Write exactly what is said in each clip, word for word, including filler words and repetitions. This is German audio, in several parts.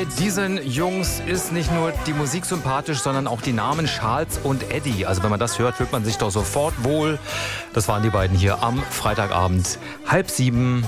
Bei diesen Jungs ist nicht nur die Musik sympathisch, sondern auch die Namen Charles und Eddie. Also wenn man das hört, fühlt man sich doch sofort wohl. Das waren die beiden hier am Freitagabend, halb sieben.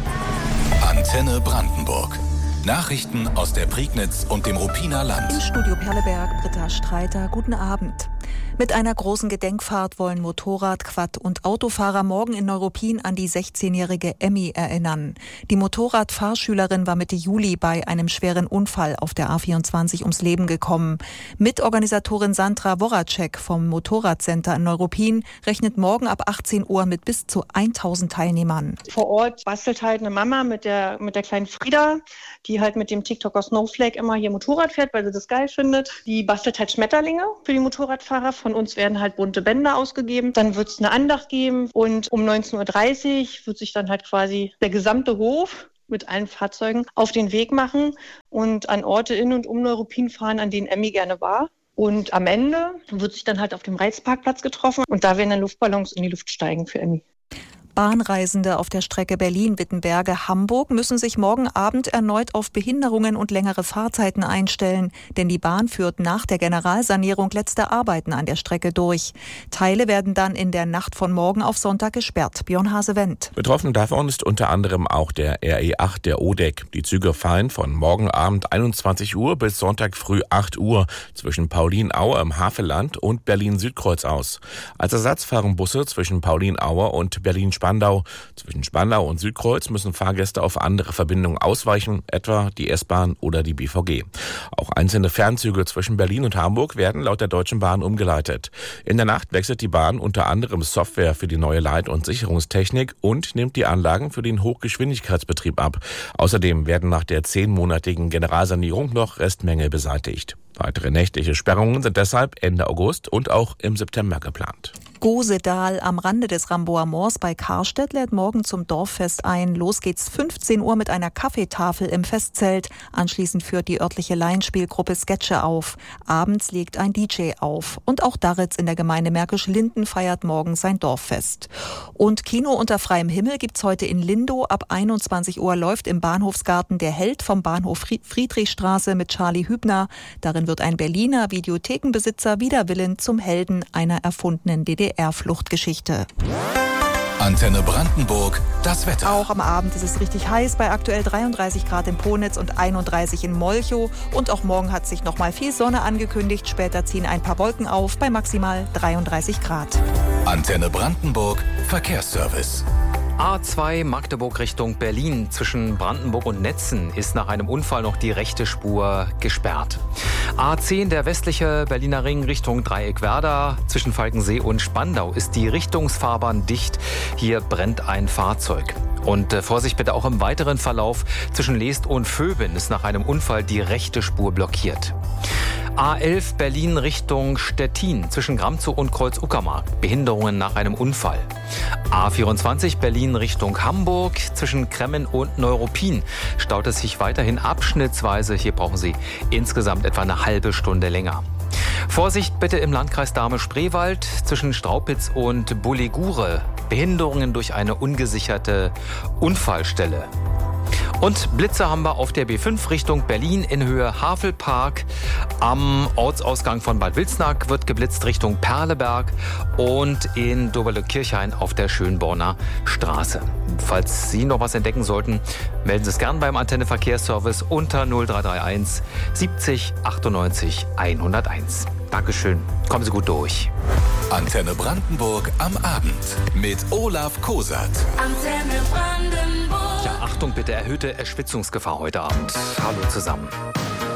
Antenne Brandenburg. Nachrichten aus der Prignitz und dem Ruppiner Land. Im Studio Perleberg, Britta Streiter, guten Abend. Mit einer großen Gedenkfahrt wollen Motorrad-, Quad- und Autofahrer morgen in Neuruppin an die sechzehnjährige Emmy erinnern. Die Motorradfahrschülerin war Mitte Juli bei einem schweren Unfall auf der A vierundzwanzig ums Leben gekommen. Mitorganisatorin Sandra Woracek vom Motorradcenter in Neuruppin rechnet morgen ab achtzehn Uhr mit bis zu tausend Teilnehmern. Vor Ort bastelt halt eine Mama mit der, mit der kleinen Frieda, die halt mit dem TikToker Snowflake immer hier Motorrad fährt, weil sie das geil findet. Die bastelt halt Schmetterlinge für die Motorradfahrer. Von uns werden halt bunte Bänder ausgegeben. Dann wird es eine Andacht geben und um neunzehn Uhr dreißig wird sich dann halt quasi der gesamte Hof mit allen Fahrzeugen auf den Weg machen und an Orte in und um Neuruppin fahren, an denen Emmy gerne war. Und am Ende wird sich dann halt auf dem Reizparkplatz getroffen und da werden dann Luftballons in die Luft steigen für Emmy. Bahnreisende auf der Strecke Berlin-Wittenberge-Hamburg müssen sich morgen Abend erneut auf Behinderungen und längere Fahrzeiten einstellen, denn die Bahn führt nach der Generalsanierung letzte Arbeiten an der Strecke durch. Teile werden dann in der Nacht von morgen auf Sonntag gesperrt. Björn Hase-Wendt. Betroffen davon ist unter anderem auch der R E acht der O D E C. Die Züge fallen von morgen Abend einundzwanzig Uhr bis Sonntag früh acht Uhr zwischen Paulin-Aue im Havelland und Berlin-Südkreuz aus. Als Ersatz fahren Busse zwischen Paulin-Aue und Berlin-Spandau. Zwischen Spandau und Südkreuz müssen Fahrgäste auf andere Verbindungen ausweichen, etwa die S-Bahn oder die B V G. Auch einzelne Fernzüge zwischen Berlin und Hamburg werden laut der Deutschen Bahn umgeleitet. In der Nacht wechselt die Bahn unter anderem Software für die neue Leit- und Sicherungstechnik und nimmt die Anlagen für den Hochgeschwindigkeitsbetrieb ab. Außerdem werden nach der zehnmonatigen Generalsanierung noch Restmängel beseitigt. Weitere nächtliche Sperrungen sind deshalb Ende August und auch im September geplant. Gosedahl am Rande des Ramboer Moors bei Karstedt lädt morgen zum Dorffest ein. Los geht's fünfzehn Uhr mit einer Kaffeetafel im Festzelt. Anschließend führt die örtliche Laienspielgruppe Sketche auf. Abends legt ein D J auf. Und auch Daritz in der Gemeinde Märkisch-Linden feiert morgen sein Dorffest. Und Kino unter freiem Himmel gibt's heute in Lindow. Ab einundzwanzig Uhr läuft im Bahnhofsgarten Der Held vom Bahnhof Friedrichstraße mit Charlie Hübner. Darin wird ein Berliner Videothekenbesitzer wider Willen zum Helden einer erfundenen D D R-Fluchtgeschichte. Antenne Brandenburg, das Wetter. Auch am Abend ist es richtig heiß, bei aktuell dreiunddreißig Grad in Ponitz und einunddreißig in Molchow. Und auch morgen hat sich noch mal viel Sonne angekündigt. Später ziehen ein paar Wolken auf bei maximal dreiunddreißig Grad. Antenne Brandenburg, Verkehrsservice. A zwei Magdeburg Richtung Berlin. Zwischen Brandenburg und Netzen ist nach einem Unfall noch die rechte Spur gesperrt. A zehn, der westliche Berliner Ring Richtung Dreieck-Werder. Zwischen Falkensee und Spandau ist die Richtungsfahrbahn dicht. Hier brennt ein Fahrzeug. Und äh, Vorsicht bitte auch im weiteren Verlauf. Zwischen Leest und Vöben ist nach einem Unfall die rechte Spur blockiert. A elf Berlin Richtung Stettin. Zwischen Gramzow und Kreuz-Uckermark. Behinderungen nach einem Unfall. A vierundzwanzig Berlin Richtung Hamburg. Zwischen Kremmen und Neuruppin staut es sich weiterhin abschnittsweise. Hier brauchen Sie insgesamt etwa eine halbe Stunde länger. Vorsicht bitte im Landkreis Dahme-Spreewald zwischen Straupitz und Bulligure. Behinderungen durch eine ungesicherte Unfallstelle. Und Blitze haben wir auf der B fünf Richtung Berlin in Höhe Havelpark. Am Ortsausgang von Bad Wilsnack wird geblitzt Richtung Perleberg und in Doberle-Kirchhain auf der Schönborner Straße. Falls Sie noch was entdecken sollten, melden Sie es gern beim Antenne Verkehrsservice unter null drei drei eins siebzig achtundneunzig hunderteins. Dankeschön. Kommen Sie gut durch. Antenne Brandenburg am Abend mit Olaf Kosat. Antenne Brandenburg. Ja, Achtung bitte, erhöhte Erschwitzungsgefahr heute Abend. Hallo zusammen.